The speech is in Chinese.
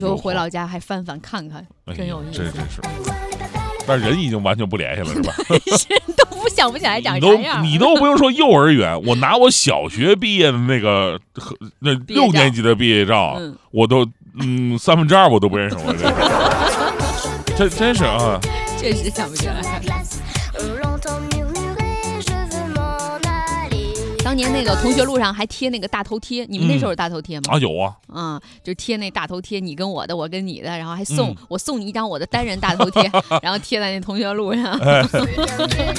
就回老家还翻看看，真有意思。 真是。但人已经完全不联系了，是吧？ 人都想不起来长啥样。 你都不用说幼儿园，我拿我小学毕业的那6年级的毕业照，我都2/3我都不认识我这真是啊， 确实想不起来。当年那个同学录上还贴那个大头贴，你们那时候有大头贴吗？ 啊，有啊， 就贴那大头贴，你跟我的，我跟你的，然后还我送你一张我的单人大头贴，然后贴在那同学录上。